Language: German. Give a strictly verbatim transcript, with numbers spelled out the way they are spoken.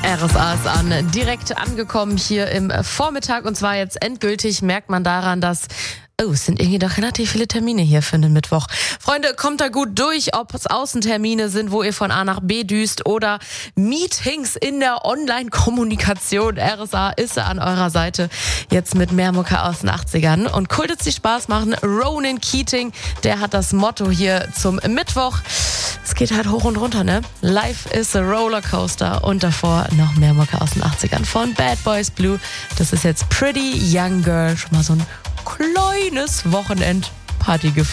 R S A ist an, direkt angekommen hier im Vormittag und zwar jetzt endgültig merkt man daran, dass oh, es sind irgendwie doch relativ viele Termine hier für den Mittwoch. Freunde, kommt da gut durch, ob es Außentermine sind, wo ihr von A nach B düst oder Meetings in der Online-Kommunikation. R S A ist an eurer Seite jetzt mit mehr Mucke aus den achtzigern. Und cool, dass die Spaß machen. Ronan Keating, der hat das Motto hier zum Mittwoch. Es geht halt hoch und runter, ne? Life is a Rollercoaster. Und davor noch mehr Mucke aus den achtzigern von Bad Boys Blue. Das ist jetzt Pretty Young Girl. Schon mal so ein kleines Wochenend-Partygefühl.